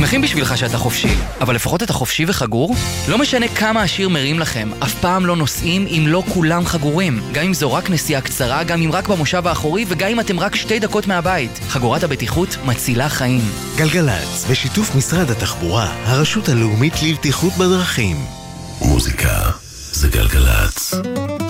שמחים בשבילך שאתה חופשי, אבל לפחות אתה חופשי וחגור? לא משנה כמה השיר מרים לכם, אף פעם לא נוסעים אם לא כולם חגורים. גם אם זו רק נסיעה קצרה, גם אם רק במושב האחורי, וגם אם אתם רק 2 דקות מהבית. חגורת הבטיחות מצילה חיים. גלגלץ, בשיתוף משרד התחבורה, הרשות הלאומית לבטיחות בדרכים. מוזיקה זה גלגלץ.